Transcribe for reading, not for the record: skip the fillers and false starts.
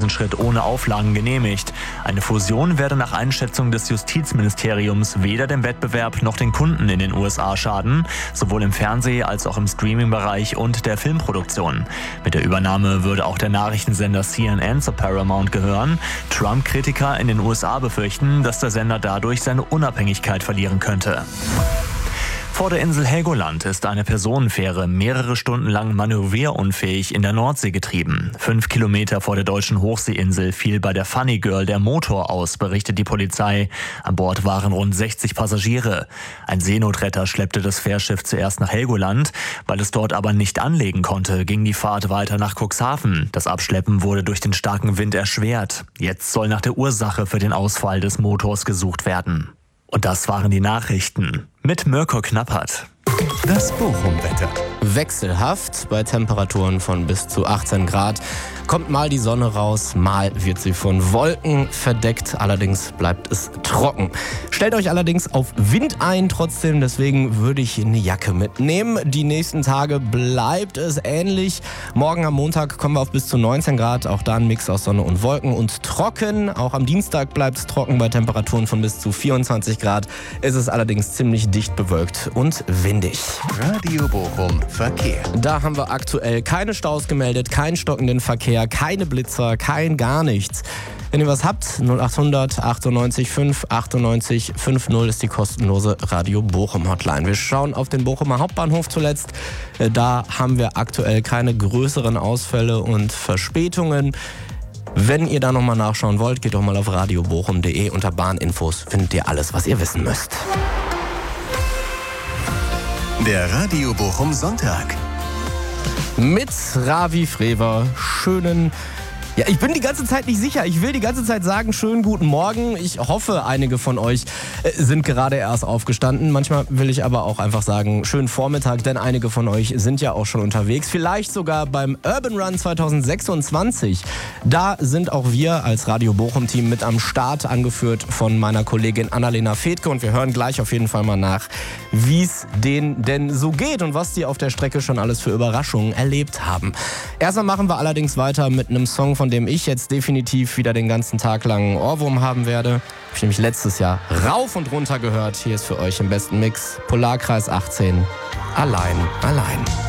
diesen Schritt ohne Auflagen genehmigt. Eine Fusion werde nach Einschätzung des Justizministeriums weder dem Wettbewerb noch den Kunden in den USA schaden, sowohl im Fernseh- als auch im Streaming-Bereich und der Filmproduktion. Mit der Übernahme würde auch der Nachrichtensender CNN zu Paramount gehören. Trump-Kritiker in den USA befürchten, dass der Sender dadurch seine Unabhängigkeit verlieren könnte. Vor der Insel Helgoland ist eine Personenfähre mehrere Stunden lang manövrierunfähig in der Nordsee getrieben. 5 Kilometer vor der deutschen Hochseeinsel fiel bei der Funny Girl der Motor aus, berichtet die Polizei. An Bord waren rund 60 Passagiere. Ein Seenotretter schleppte das Fährschiff zuerst nach Helgoland. Weil es dort aber nicht anlegen konnte, ging die Fahrt weiter nach Cuxhaven. Das Abschleppen wurde durch den starken Wind erschwert. Jetzt soll nach der Ursache für den Ausfall des Motors gesucht werden. Und das waren die Nachrichten mit Mirko Knappert. Das Bochum-Wetter. Wechselhaft bei Temperaturen von bis zu 18 Grad. Kommt mal die Sonne raus, mal wird sie von Wolken verdeckt. Allerdings bleibt es trocken. Stellt euch allerdings auf Wind ein trotzdem. Deswegen würde ich eine Jacke mitnehmen. Die nächsten Tage bleibt es ähnlich. Morgen am Montag kommen wir auf bis zu 19 Grad. Auch da ein Mix aus Sonne und Wolken und trocken. Auch am Dienstag bleibt es trocken bei Temperaturen von bis zu 24 Grad. Es ist allerdings ziemlich dicht bewölkt und windig. Radio Bochum Verkehr. Da haben wir aktuell keine Staus gemeldet, keinen stockenden Verkehr, keine Blitzer, kein gar nichts. Wenn ihr was habt, 0800 98 5 98 50 ist die kostenlose Radio Bochum Hotline. Wir schauen auf den Bochumer Hauptbahnhof zuletzt. Da haben wir aktuell keine größeren Ausfälle und Verspätungen. Wenn ihr da nochmal nachschauen wollt, geht doch mal auf radiobochum.de. Unter Bahninfos findet ihr alles, was ihr wissen müsst. Der Radio Bochum Sonntag. Mit Ravi Frewer. Schönen... Ja, ich bin die ganze Zeit nicht sicher. Ich will die ganze Zeit sagen, schönen guten Morgen. Ich hoffe, einige von euch sind gerade erst aufgestanden. Manchmal will ich aber auch einfach sagen, schönen Vormittag, denn einige von euch sind ja auch schon unterwegs. Vielleicht sogar beim Urban Run 2026. Da sind auch wir als Radio Bochum-Team mit am Start, angeführt von meiner Kollegin Annalena Fedke. Und wir hören gleich auf jeden Fall mal nach, wie es denen denn so geht und was die auf der Strecke schon alles für Überraschungen erlebt haben. Erstmal machen wir allerdings weiter mit einem Song, von dem ich jetzt definitiv wieder den ganzen Tag lang einen Ohrwurm haben werde. Habe ich nämlich letztes Jahr rauf und runter gehört. Hier ist für euch im besten Mix Polarkreis 18. Allein, allein.